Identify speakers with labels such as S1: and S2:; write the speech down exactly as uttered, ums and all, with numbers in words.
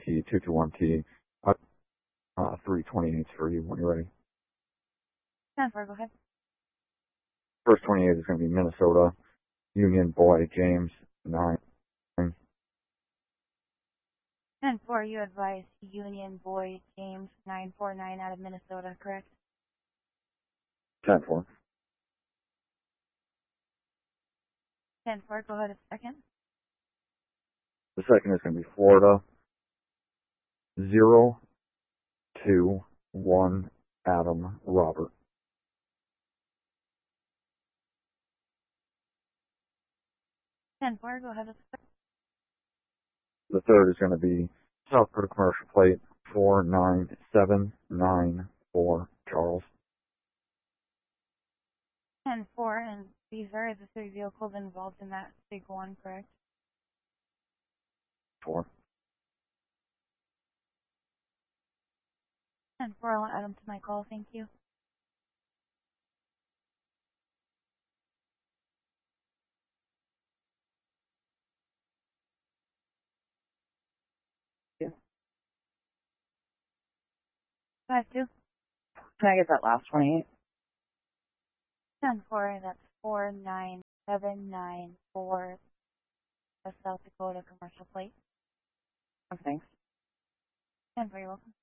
S1: T, two two one T, uh, uh, three twenty-eight for you when you're ready.
S2: ten four, go ahead.
S1: First twenty-eight is going to be Minnesota, Union Boy, James, nine.
S2: ten four, you advise Union Boy, James, nine four nine out of Minnesota, correct?
S1: ten four.
S2: ten four, go ahead a second.
S1: The second is going to be Florida, zero two one Adam Robert.
S2: ten four, go ahead a second.
S1: The third is going to be South Dakota Commercial Plate, four nine seven nine four Charles.
S2: ten four, and these are the three vehicles involved in that big one, correct?
S1: four.
S2: ten four, I'll add them to my call, thank you.
S3: Yeah.
S2: five two.
S3: Can I get that last twenty-eight?
S2: ten four, that's four nine seven nine four, the South Dakota Commercial Plate.
S3: Oh, thanks.
S2: ten four, you're welcome.